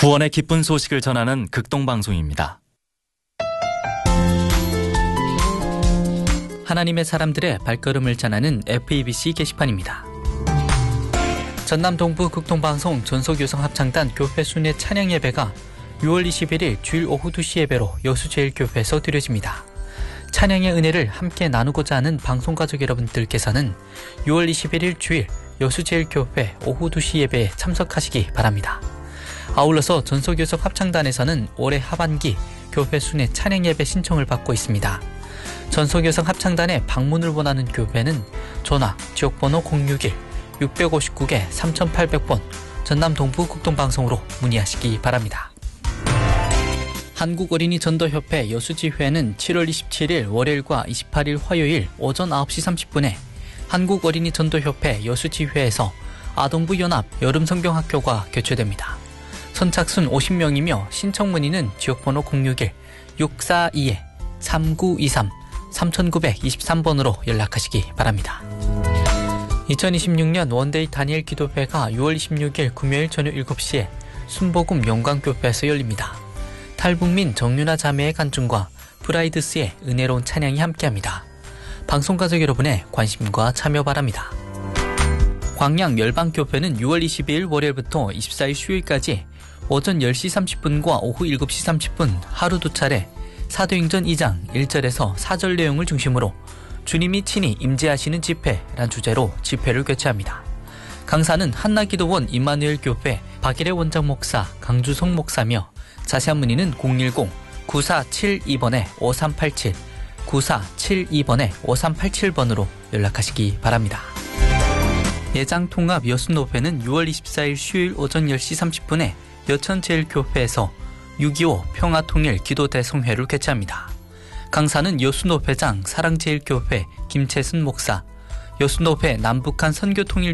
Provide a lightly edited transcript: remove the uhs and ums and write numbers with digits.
구원의 기쁜 소식을 전하는 극동방송입니다. 하나님의 사람들의 발걸음을 전하는 FEBC 게시판입니다. 전남 동부 극동방송 전속요성합창단 교회 순회 찬양 예배가 6월 21일 주일 오후 2시 예배로 여수제일교회에서 드려집니다. 찬양의 은혜를 함께 나누고자 하는 방송가족 여러분들께서는 6월 21일 주일 여수제일교회 오후 2시 예배에 참석하시기 바랍니다. 아울러서 전속요성 합창단에서는 올해 하반기 교회 순회 찬양 예배 신청을 받고 있습니다. 전속요성 합창단에 방문을 원하는 교회는 전화 지역번호 061-659-3800번 전남 동부 극동방송으로 문의하시기 바랍니다. 한국어린이전도협회 여수지회는 7월 27일 월요일과 28일 화요일 오전 9시 30분에 한국어린이전도협회 여수지회에서 아동부 연합 여름성경학교가 개최됩니다. 선착순 50명이며 신청 문의는 지역번호 061-642-3923 3923번으로 연락하시기 바랍니다. 2026년 원데이 다니엘 기도회가 6월 26일 금요일 저녁 7시에 순복음 영광교회에서 열립니다. 탈북민 정윤아 자매의 간증과 브라이드스의 은혜로운 찬양이 함께합니다. 방송가족 여러분의 관심과 참여 바랍니다. 광양 열방교회는 6월 22일 월요일부터 24일 수요일까지 오전 10시 30분과 오후 7시 30분 하루 2차례 사도행전 2장 1절에서 4절 내용을 중심으로 주님이 친히 임재하시는 집회란 주제로 집회를 개최합니다. 강사는 한나기도원 임마누엘 교회 박일의 원장 목사 강주성 목사며 자세한 문의는 010-9472-5387 9472-5387번으로 연락하시기 바랍니다. 예장통합 여수노회는 6월 24일 수요일 오전 10시 30분에 여천제일교회에서 6.25 평화통일 기도대성회를 개최합니다. 강사는 여수노회장 사랑제일교회 김채순 목사, 여수노회 남북한 선교통일